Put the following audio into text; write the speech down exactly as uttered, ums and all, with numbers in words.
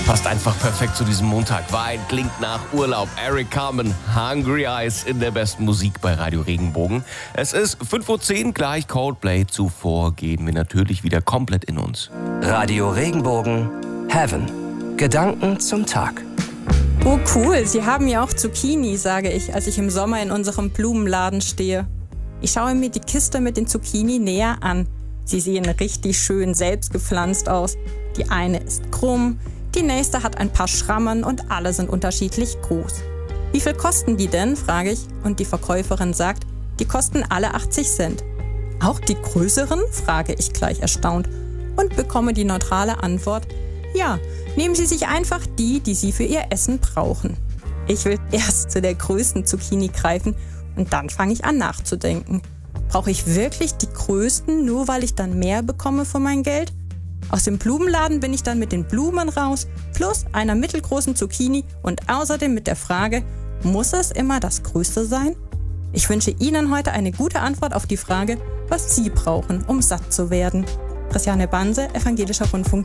Passt einfach perfekt zu diesem Montag. Wein klingt nach Urlaub. Eric Carmen, Hungry Eyes in der besten Musik bei Radio Regenbogen. Es ist fünf Uhr zehn, gleich Coldplay. Zuvor gehen wir natürlich wieder komplett in uns. Radio Regenbogen, Heaven. Gedanken zum Tag. Oh cool, Sie haben ja auch Zucchini, sage ich, als ich im Sommer in unserem Blumenladen stehe. Ich schaue mir die Kiste mit den Zucchini näher an. Sie sehen richtig schön selbst gepflanzt aus. Die eine ist krumm, die nächste hat ein paar Schrammen und alle sind unterschiedlich groß. Wie viel kosten die denn, frage ich, und die Verkäuferin sagt, die kosten alle achtzig Cent. Auch die größeren, frage ich gleich erstaunt und bekomme die neutrale Antwort, ja, nehmen Sie sich einfach die, die Sie für Ihr Essen brauchen. Ich will erst zu der größten Zucchini greifen und dann fange ich an nachzudenken. Brauche ich wirklich die größten, nur weil ich dann mehr bekomme für mein Geld? Aus dem Blumenladen bin ich dann mit den Blumen raus, plus einer mittelgroßen Zucchini und außerdem mit der Frage, muss es immer das Größte sein? Ich wünsche Ihnen heute eine gute Antwort auf die Frage, was Sie brauchen, um satt zu werden. Christiane Banse, Evangelischer Rundfunk